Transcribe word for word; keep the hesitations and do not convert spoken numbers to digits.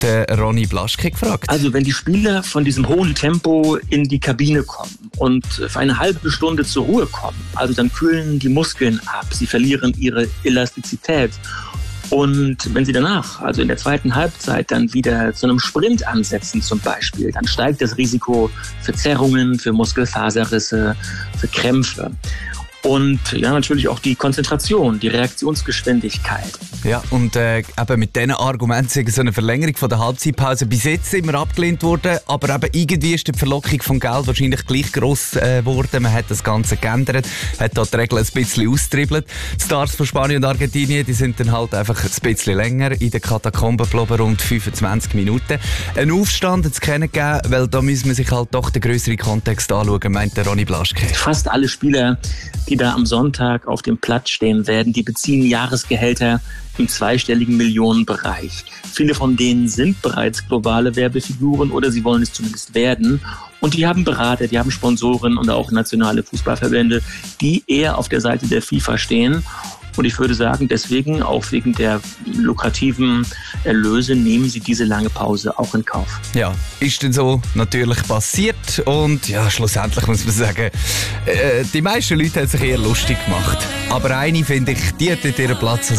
der Ronny Blaschke gefragt. Also wenn die Spieler von diesem hohen Tempo in die Kabine kommen und für eine halbe Stunde zur Ruhe kommen, also dann kühlen die Muskeln ab, sie verlieren ihre Elastizität. Und wenn sie danach, also in der zweiten Halbzeit, dann wieder zu einem Sprint ansetzen zum Beispiel, dann steigt das Risiko für Zerrungen, für Muskelfaserrisse, für Krämpfe. Und ja, natürlich auch die Konzentration, die Reaktionsgeschwindigkeit. Ja, und äh, eben mit diesen Argumenten sind so eine Verlängerung von der Halbzeitpause bis jetzt immer abgelehnt worden, aber eben irgendwie ist die Verlockung vom Geld wahrscheinlich gleich gross geworden. Äh, Man hat das Ganze geändert, hat da die Regeln ein bisschen austribbelt. Die Stars von Spanien und Argentinien, die sind dann halt einfach ein bisschen länger in den Katakomben geblieben, rund fünfundzwanzig Minuten. Ein Aufstand hat es keinen gegeben, weil da müssen wir sich halt doch den grösseren Kontext anschauen, meint der Ronny Blaschke. Fast alle Spieler, die da am Sonntag auf dem Platz stehen werden, die beziehen Jahresgehälter im zweistelligen Millionenbereich. Viele von denen sind bereits globale Werbefiguren oder sie wollen es zumindest werden. Und die haben Berater, die haben Sponsoren und auch nationale Fußballverbände, die eher auf der Seite der FIFA stehen. Und ich würde sagen, deswegen, auch wegen der lukrativen Erlöse, nehmen sie diese lange Pause auch in Kauf. Ja, ist denn so natürlich passiert. Und ja, schlussendlich muss man sagen, äh, die meisten Leute haben sich eher lustig gemacht. Aber eine, finde ich, die hat ihren Platz